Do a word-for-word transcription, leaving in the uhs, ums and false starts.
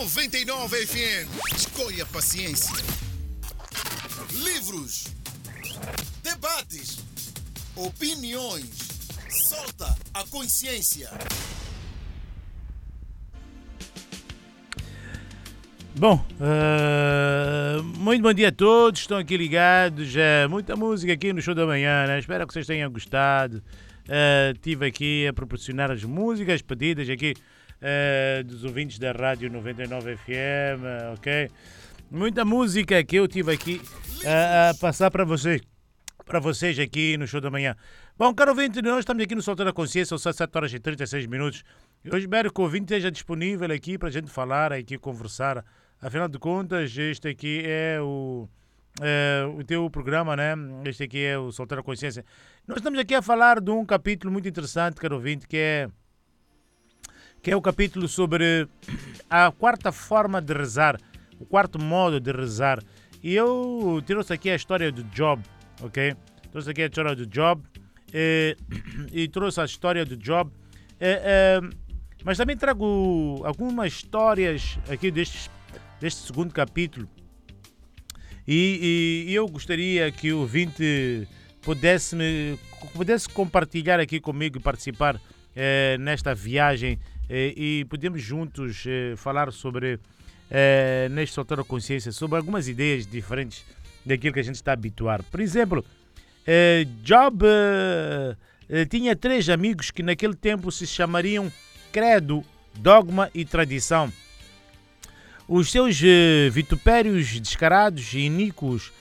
noventa e nove F M. Escolha paciência. Livros, debates, opiniões. Solta a consciência. Bom, uh, muito bom dia a todos, estão aqui ligados, uh, muita música aqui no Show da Manhã, né? Espero que vocês tenham gostado. Uh, estive aqui a proporcionar as músicas pedidas aqui uh, dos ouvintes da Rádio noventa e nove F M, ok? Muita música que eu tive aqui uh, a passar para vocês, para vocês aqui no Show da Manhã. Bom, caro ouvinte, nós estamos aqui no Soltar a Consciência, são sete horas e trinta e seis minutos. Eu espero que o ouvinte esteja disponível aqui para a gente falar, aqui conversar. Afinal de contas, este aqui é o, é, o teu programa, né? Este aqui é o Soltar a Consciência. Nós estamos aqui a falar de um capítulo muito interessante, caro ouvinte, que é, que é o capítulo sobre a quarta forma de rezar, o quarto modo de rezar. E eu trouxe aqui a história do Job, ok? Trouxe aqui a história do Job e, e trouxe a história do Job. É, é, mas também trago algumas histórias aqui destes deste segundo capítulo e, e eu gostaria que o ouvinte pudesse, me, pudesse compartilhar aqui comigo e participar eh, nesta viagem eh, e podemos juntos eh, falar sobre, eh, neste Soltar a Consciência, sobre algumas ideias diferentes daquilo que a gente está habituado. Por exemplo, eh, Job eh, eh, tinha três amigos que naquele tempo se chamariam credo, dogma e tradição. Os seus uh, vitupérios descarados e iníquos